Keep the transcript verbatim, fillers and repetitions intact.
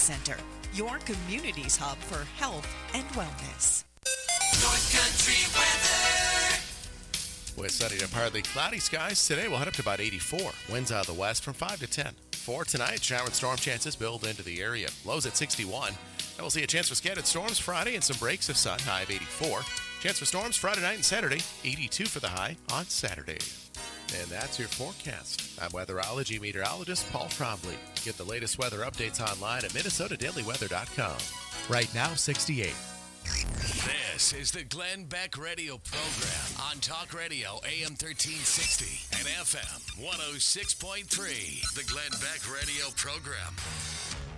Center, your community's hub for health and wellness. North Country weather. With sunny to partly cloudy skies today, we'll head up to about eighty-four. Winds out of the west from five to ten. For tonight, shower and storm chances build into the area. Lows at sixty-one. And we'll see a chance for scattered storms Friday and some breaks of sun, high of eighty-four. Chance for storms Friday night and Saturday, eighty-two for the high on Saturday. And that's your forecast. I'm weatherology meteorologist Paul Trombley. Get the latest weather updates online at minnesota daily weather dot com. Right now, sixty-eight. This is the Glenn Beck Radio Program on Talk Radio A M thirteen sixty and F M one oh six point three. The Glenn Beck Radio Program.